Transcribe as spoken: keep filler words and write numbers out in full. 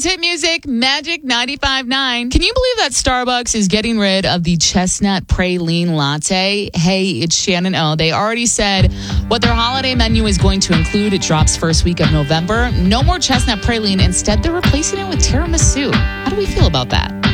It's Hit Music, Magic ninety-five point nine. Can you believe that Starbucks is getting rid of the chestnut praline latte? Hey, it's Shannon O. They already said what their holiday menu is going to include. It drops first week of November. No more chestnut praline. Instead, they're replacing it with tiramisu. How do we feel about that?